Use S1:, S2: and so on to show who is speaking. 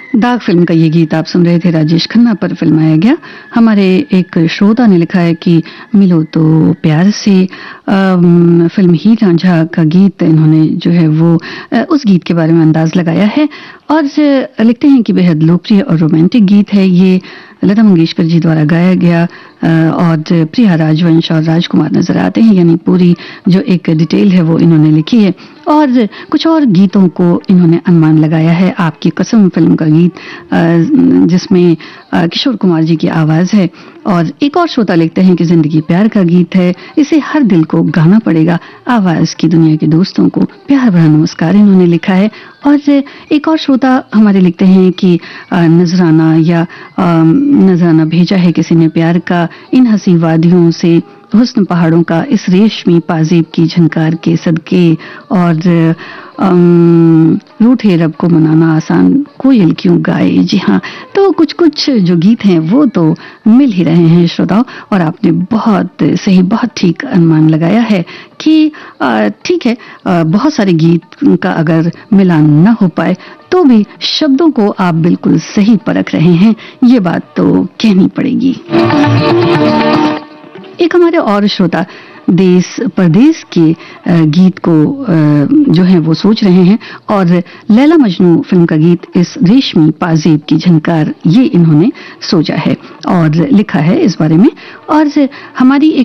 S1: दाग फिल्म का ये गीत आप सुन रहे थे, राजेश खन्ना पर फिल्माया गया। हमारे एक श्रोता ने लिखा है कि मिलो तो प्यार से फिल्म हीर रांझा का गीत इन्होंने जो है वो उस गीत के बारे में अंदाज लगाया है और लिखते हैं कि बेहद लोकप्रिय और रोमांटिक गीत है ये, लता मंगेशकर जी द्वारा गाया गया और प्रिया राजवंश और राजकुमार नजर आते हैं, यानी पूरी जो एक डिटेल है वो इन्होंने लिखी है। और कुछ और गीतों को इन्होंने अनुमान लगाया है। आपकी कसम फिल्म का गीत जिसमें किशोर कुमार जी की आवाज है। और एक और श्रोता लिखते हैं कि जिंदगी प्यार का गीत है, इसे हर दिल को गाना पड़ेगा, आवाज की दुनिया के दोस्तों को प्यार भरा नमस्कार इन्होंने लिखा है। और एक और श्रोता हमारे लिखते हैं कि नजराना या नजराना भेजा है किसी ने प्यार का, इन हंसी वादियों से हुस्न पहाड़ों का, इस रेशमी पाजेब की झनकार के सदके, और रूठे रब को मनाना आसान कोयल क्यों गाए। जी हाँ, तो कुछ कुछ जो गीत हैं वो तो मिल ही रहे हैं श्रोताओं, और आपने बहुत सही, बहुत ठीक अनुमान लगाया है कि ठीक है, बहुत सारे गीत का अगर मिलान न हो पाए तो भी शब्दों को आप बिल्कुल सही परख रहे हैं, ये बात तो कहनी पड़ेगी। एक हमारे और श्रोता देश परदेश के गीत को जो है वो सोच रहे हैं, और लैला मजनू फिल्म का गीत इस रेशमी पाजेब की झनकार, ये इन्होंने सोचा है और लिखा है इस बारे में। और हमारी एक